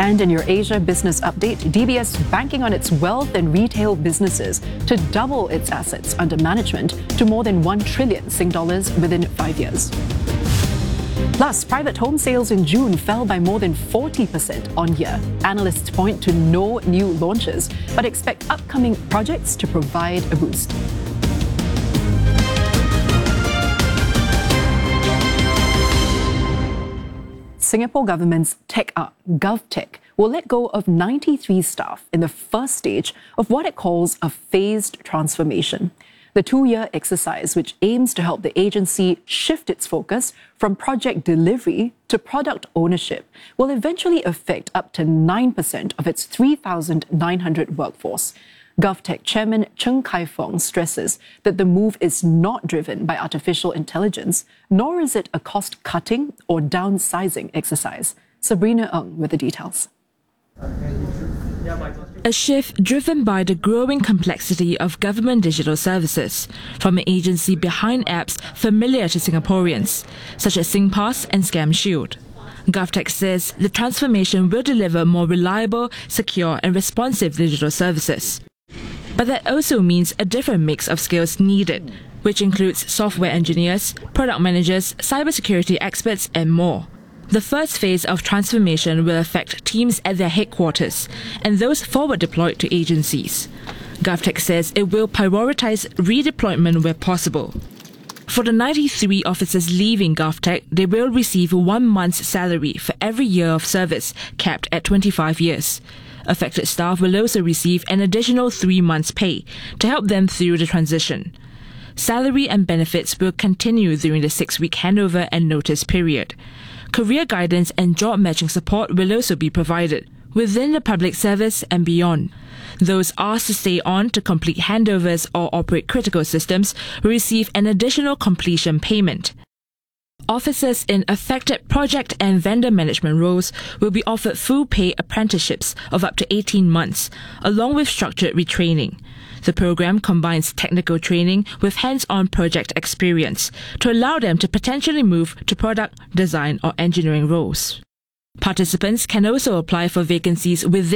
And in your Asia Business Update, DBS banking on its wealth and retail businesses to double its assets under management to more than 1 trillion Sing dollars within 5 years. Plus, private home sales in June fell by more than 40% on year. Analysts point to no new launches, but expect upcoming projects to provide a boost. Singapore government's tech arm, GovTech, will let go of 93 staff in the first stage of what it calls a phased transformation. The 2-year exercise, which aims to help the agency shift its focus from project delivery to product ownership, will eventually affect up to 9% of its 3,900 workforce. GovTech Chairman Cheng Kai-Fong stresses that the move is not driven by artificial intelligence, nor is it a cost-cutting or downsizing exercise. Sabrina Ng with the details. A shift driven by the growing complexity of government digital services from an agency behind apps familiar to Singaporeans, such as SingPass and ScamShield. GovTech says the transformation will deliver more reliable, secure and responsive digital services. But that also means a different mix of skills needed, which includes software engineers, product managers, cybersecurity experts and more. The first phase of transformation will affect teams at their headquarters and those forward deployed to agencies. GovTech says it will prioritize redeployment where possible. For the 93 officers leaving GovTech, they will receive 1 month's salary for every year of service, capped at 25 years. Affected staff will also receive an additional 3 months' pay to help them through the transition. Salary and benefits will continue during the 6-week handover and notice period. Career guidance and job matching support will also be provided within the public service and beyond. Those asked to stay on to complete handovers or operate critical systems will receive an additional completion payment. Officers in affected project and vendor management roles will be offered full pay apprenticeships of up to 18 months, along with structured retraining. The program combines technical training with hands-on project experience to allow them to potentially move to product, design or engineering roles. Participants can also apply for vacancies within